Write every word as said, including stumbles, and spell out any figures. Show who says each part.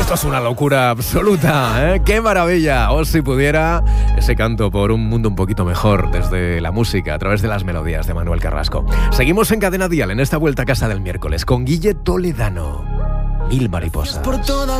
Speaker 1: Esto es una locura absoluta, ¿eh? ¡Qué maravilla! O si pudiera, ese canto por un mundo un poquito mejor desde la música, a través de las melodías de Manuel Carrasco. Seguimos en Cadena Dial en esta vuelta a casa del miércoles con Guille Toledano. Mil mariposas.